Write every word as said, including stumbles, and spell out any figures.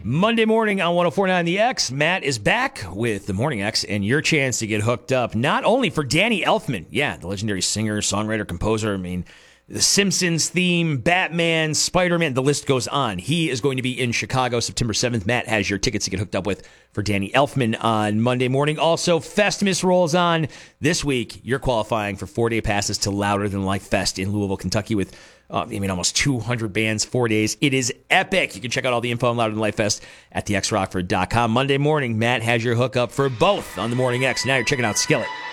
Monday morning on ten forty-nine The X, Matt is back with the Morning X and your chance to get hooked up not only for Danny Elfman, yeah, the legendary singer, songwriter, composer, I mean, the Simpsons theme, Batman, Spider-Man, the list goes on. He is going to be in Chicago September seventh. Matt has your tickets to get hooked up with for Danny Elfman on Monday morning. Also, Festimus rolls on this week. You're qualifying for four-day passes to Louder Than Life Fest in Louisville, Kentucky with Uh, I mean, almost two hundred bands, four days. It is epic. You can check out all the info on Louder Than Life Fest at the x rockford dot com. Monday morning, Matt has your hookup for both on the Morning X. Now you're checking out Skillet.